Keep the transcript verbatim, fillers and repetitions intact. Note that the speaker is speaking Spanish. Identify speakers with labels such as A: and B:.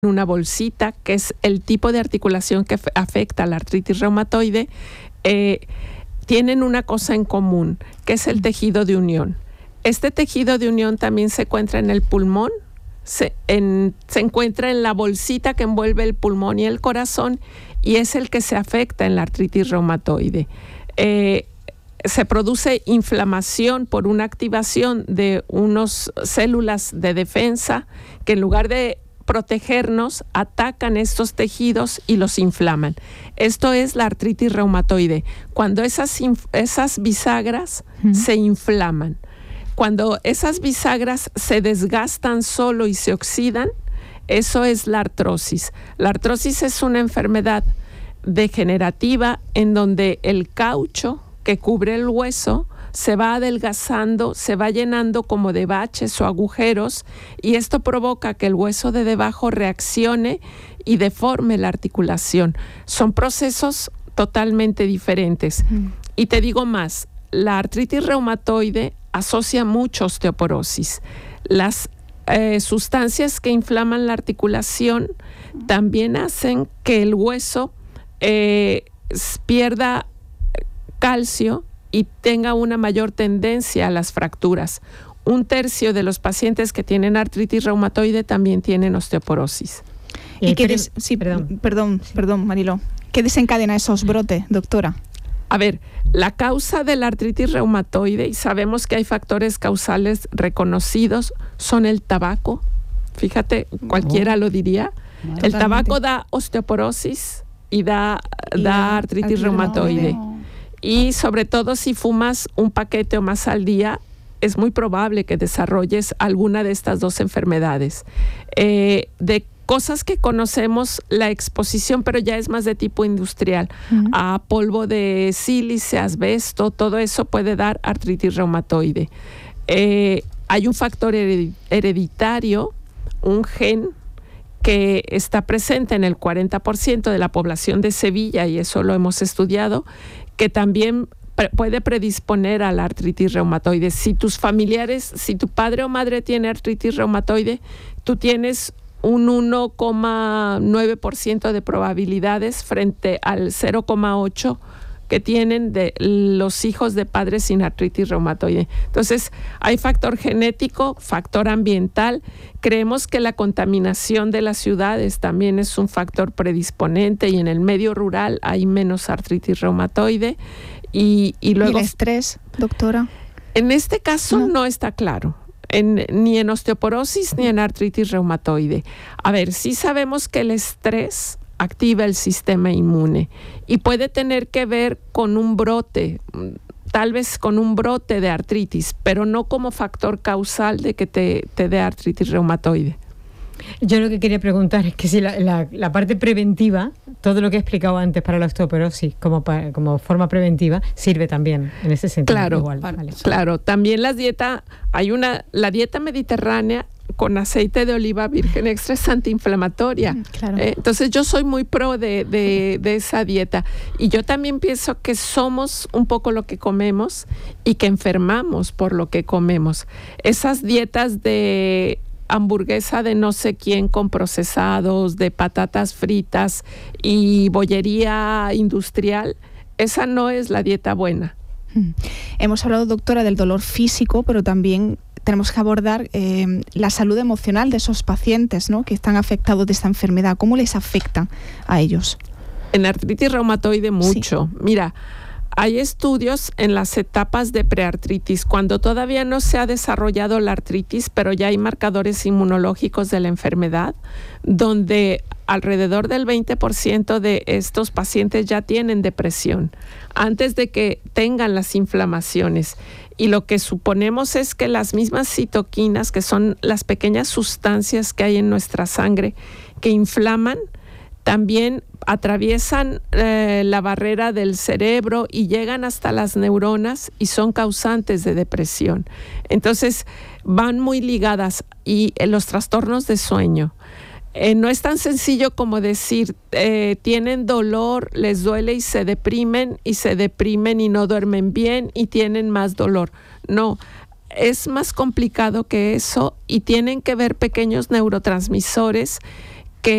A: una bolsita, que es el tipo de articulación que afecta a la artritis reumatoide, eh, tienen una cosa en común, que es el tejido de unión. Este tejido de unión también se encuentra en el pulmón, se, en, se encuentra en la bolsita que envuelve el pulmón y el corazón, y es el que se afecta en la artritis reumatoide. Eh, se produce inflamación por una activación de unas células de defensa que en lugar de protegernos, atacan estos tejidos y los inflaman. Esto es la artritis reumatoide. Cuando esas, esas bisagras uh-huh. se inflaman, cuando esas bisagras se desgastan solo y se oxidan, eso es la artrosis. La artrosis es una enfermedad degenerativa en donde el caucho que cubre el hueso se va adelgazando, se va llenando como de baches o agujeros, y esto provoca que el hueso de debajo reaccione y deforme la articulación. Son procesos totalmente diferentes. Mm. Y te digo más, la artritis reumatoide asocia mucho osteoporosis. Las eh, sustancias que inflaman la articulación también hacen que el hueso eh, pierda calcio y tenga una mayor tendencia a las fracturas. Un tercio de los pacientes que tienen artritis reumatoide también tienen osteoporosis.
B: ¿Y qué des- sí, perdón, perdón, perdón, Mariló. ¿Qué desencadena esos brotes, doctora?
A: A ver, la causa de la artritis reumatoide, y sabemos que hay factores causales reconocidos, son el tabaco. Fíjate, cualquiera oh. lo diría. No, el tabaco da osteoporosis y da, y da artritis reumatoide. No. Y sobre todo si fumas un paquete o más al día, es muy probable que desarrolles alguna de estas dos enfermedades. Eh, de cosas que conocemos, la exposición, pero ya es más de tipo industrial, uh-huh. a polvo de sílice, asbesto, todo eso puede dar artritis reumatoide. Eh, hay un factor hereditario, un gen que está presente en el cuarenta por ciento de la población de Sevilla, y eso lo hemos estudiado, que también pre- puede predisponer a la artritis reumatoide. Si tus familiares, si tu padre o madre tiene artritis reumatoide, tú tienes un uno coma nueve por ciento de probabilidades frente al cero coma ocho por ciento que tienen de los hijos de padres sin artritis reumatoide. Entonces, hay factor genético, factor ambiental. Creemos que la contaminación de las ciudades también es un factor predisponente, y en el medio rural hay menos artritis reumatoide. Y, y luego,
B: ¿y el estrés, doctora?
A: En este caso no, no está claro. En, ni en osteoporosis ni en artritis reumatoide. A ver, sí sabemos que el estrés activa el sistema inmune y puede tener que ver con un brote, tal vez con un brote de artritis, pero no como factor causal de que te, te dé artritis reumatoide.
C: Yo lo que quería preguntar es que si la, la, la parte preventiva, todo lo que he explicado antes para la osteoporosis como, para, como forma preventiva, sirve también en ese sentido.
A: Claro,
C: igual, vale.
A: claro. También las dietas, hay una, la dieta mediterránea con aceite de oliva virgen extra es antiinflamatoria. Claro. Eh, entonces yo soy muy pro de, de, de esa dieta. Y yo también pienso que somos un poco lo que comemos y que enfermamos por lo que comemos. Esas dietas de hamburguesa de no sé quién con procesados, de patatas fritas y bollería industrial, esa no es la dieta buena.
B: Hemos hablado, doctora, del dolor físico, pero también tenemos que abordar eh, la salud emocional de esos pacientes, ¿no?, que están afectados de esta enfermedad. ¿Cómo les afecta a ellos?
A: En artritis reumatoide mucho. Sí. Mira, hay estudios en las etapas de preartritis, cuando todavía no se ha desarrollado la artritis, pero ya hay marcadores inmunológicos de la enfermedad, donde alrededor del veinte por ciento de estos pacientes ya tienen depresión antes de que tengan las inflamaciones. Y lo que suponemos es que las mismas citoquinas, que son las pequeñas sustancias que hay en nuestra sangre que inflaman, también atraviesan eh, la barrera del cerebro y llegan hasta las neuronas y son causantes de depresión. Entonces, van muy ligadas. Y eh, los trastornos de sueño. Eh, no es tan sencillo como decir, eh, tienen dolor, les duele y se deprimen, y se deprimen y no duermen bien y tienen más dolor. No, es más complicado que eso, y tienen que ver pequeños neurotransmisores